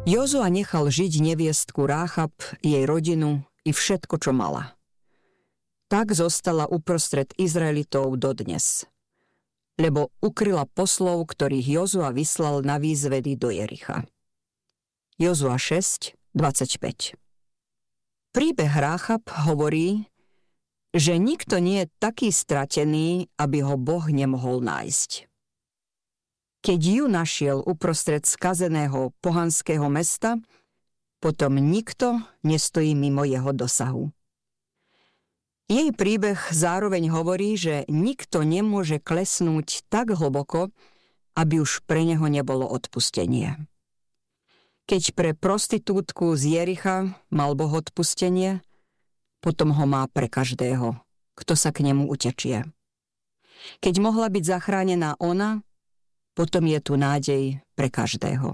Jozua nechal žiť neviestku Ráchab, jej rodinu i všetko, čo mala. Tak zostala uprostred Izraelitov dodnes, lebo ukryla poslov, ktorých Jozua vyslal na výzvedy do Jericha. Jozua 6:25. Príbeh Ráchab hovorí, že nikto nie je taký stratený, aby ho Boh nemohol nájsť. Keď ju našiel uprostred skazeného pohanského mesta, potom nikto nestojí mimo jeho dosahu. Jej príbeh zároveň hovorí, že nikto nemôže klesnúť tak hlboko, aby už pre neho nebolo odpustenie. Keď pre prostitútku z Jericha mal Boh odpustenie, potom ho má pre každého, kto sa k nemu utečie. Keď mohla byť zachránená ona, potom je tu nádej pre každého.